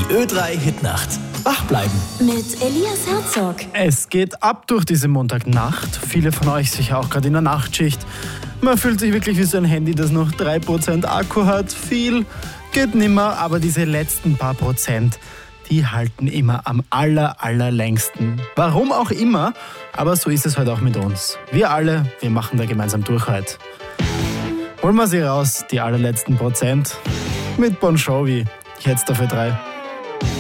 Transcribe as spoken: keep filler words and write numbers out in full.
Ö drei Hitnacht. Wach bleiben. Mit Elias Herzog. Es geht ab durch diese Montagnacht. Viele von euch sicher auch gerade in der Nachtschicht. Man fühlt sich wirklich wie so ein Handy, das noch drei Prozent Akku hat. Viel geht nimmer, aber diese letzten paar Prozent, die halten immer am aller, allerlängsten. Warum auch immer, aber so ist es heute auch mit uns. Wir alle, wir machen da gemeinsam durch heute. Holen wir sie raus, die allerletzten Prozent, mit Bon Jovi. Jetzt dafür drei.